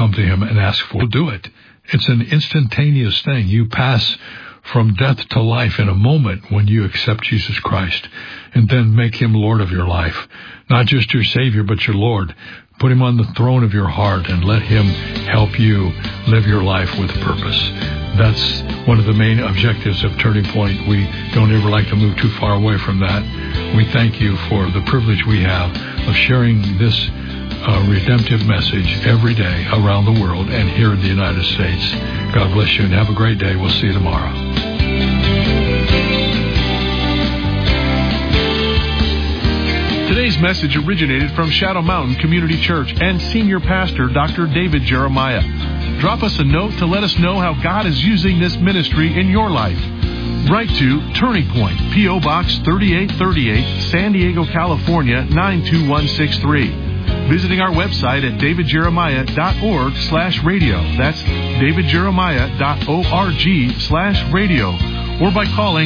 come to him and ask for, do it. It's an instantaneous thing. You pass from death to life in a moment when you accept Jesus Christ and then make him Lord of your life. Not just your Savior, but your Lord. Put him on the throne of your heart and let him help you live your life with purpose. That's one of the main objectives of Turning Point. We don't ever like to move too far away from that. We thank you for the privilege we have of sharing this redemptive message every day around the world and here in the United States. God bless you and have a great day. We'll see you tomorrow. Today's message originated from Shadow Mountain Community Church and Senior Pastor Dr. David Jeremiah. Drop us a note to let us know how God is using this ministry in your life. Write to Turning Point, P.O. Box 3838, San Diego, California, 92163. Visiting our website at davidjeremiah.org/radio. That's davidjeremiah.org/radio. Or by calling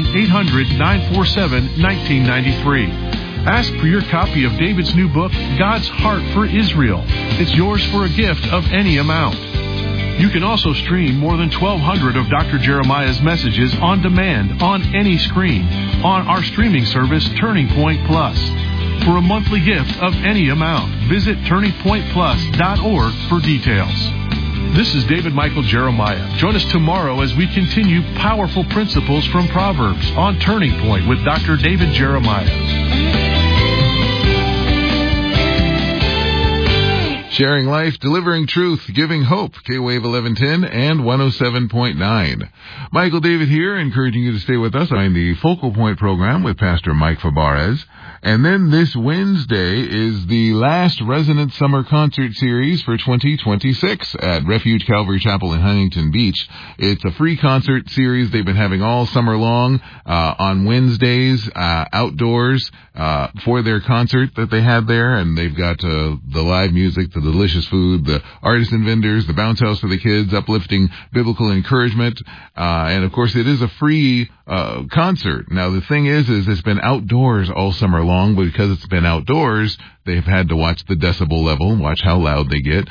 800-947-1993. Ask for your copy of David's new book, God's Heart for Israel. It's yours for a gift of any amount. You can also stream more than 1,200 of Dr. Jeremiah's messages on demand on any screen on our streaming service, Turning Point Plus. For a monthly gift of any amount, visit turningpointplus.org for details. This is David Michael Jeremiah. Join us tomorrow as we continue powerful principles from Proverbs on Turning Point with Dr. David Jeremiah. Sharing life, delivering truth, giving hope. K-Wave 1110 and 107.9. Michael David here, encouraging you to stay with us on the Focal Point program with Pastor Mike Fabarez. And then this Wednesday is the last Resonance Summer Concert Series for 2026 at Refuge Calvary Chapel in Huntington Beach. It's a free concert series they've been having all summer long on Wednesdays, outdoors, for their concert that they had there. And they've got the live music, the delicious food, the artisan vendors, the bounce house for the kids, uplifting biblical encouragement. And of course, it is a free concert. Now, the thing is it's been outdoors all summer long, but because it's been outdoors, they've had to watch the decibel level, watch how loud they get.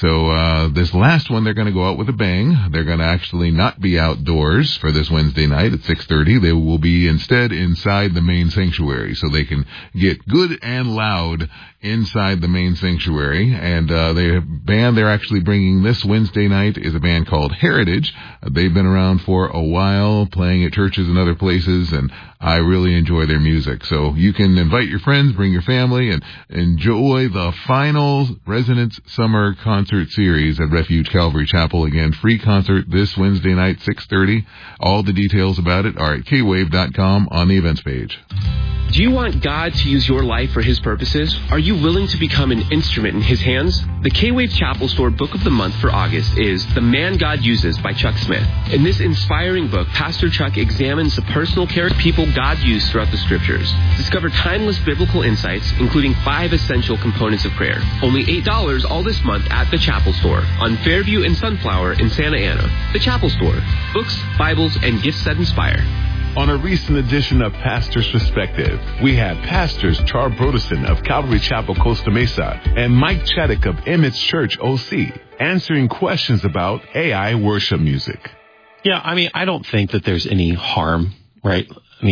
So this last one, they're going to go out with a bang. They're going to actually not be outdoors for this Wednesday night at 6:30. They will be instead inside the main sanctuary, so they can get good and loud inside the main sanctuary. And the band they're actually bringing this Wednesday night is a band called Heritage. They've been around for a while, playing at churches and other places, and I really enjoy their music. So you can invite your friends, bring your family, and enjoy the final Resonance Summer Concert Series at Refuge Calvary Chapel. Again, free concert this Wednesday night, 6:30. All the details about it are at kwave.com on the events page. Do you want God to use your life for His purposes? Are you willing to become an instrument in His hands? The K-Wave Chapel Store Book of the Month for August is The Man God Uses by Chuck Smith. In this inspiring book, Pastor Chuck examines the personal character people God used throughout the Scriptures. Discover timeless biblical insights, including 5 essential components of prayer. Only $8 all this month at the Chapel Store on Fairview and Sunflower in Santa Ana. The Chapel Store. Books, Bibles, and gifts that inspire. On a recent edition of Pastor's Perspective, we have Pastors Char Brodesson of Calvary Chapel, Costa Mesa, and Mike Chaddick of Emmett's Church, OC, answering questions about AI worship music. Yeah, I don't think that there's any harm, right?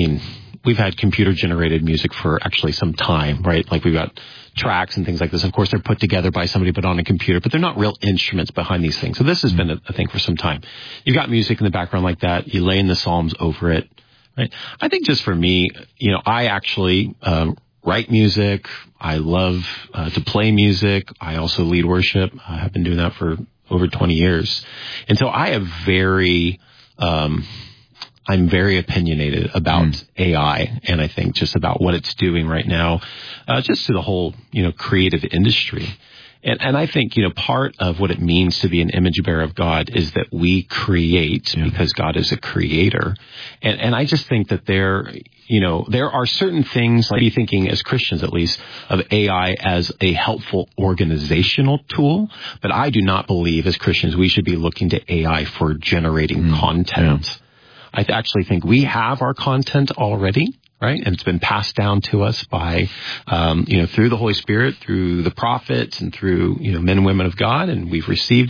We've had computer-generated music for actually some time, right? Like we've got tracks and things like this. Of course, they're put together by somebody, but on a computer, but they're not real instruments behind these things. So this has been a thing for some time. You've got music in the background like that. You lay in the Psalms over it. Right. I think just for me, I actually write music. I love to play music. I also lead worship. I have been doing that for over 20 years. And so I have I'm very opinionated about AI, and I think just about what it's doing right now, just to the whole, creative industry. And I think, part of what it means to be an image bearer of God is that we create because God is a creator. And I just think that there are certain things, like thinking as Christians at least, of AI as a helpful organizational tool. But I do not believe as Christians we should be looking to AI for generating content. Yeah. I actually think we have our content already. Right? And it's been passed down to us by, through the Holy Spirit, through the prophets, and through, men and women of God, and we've received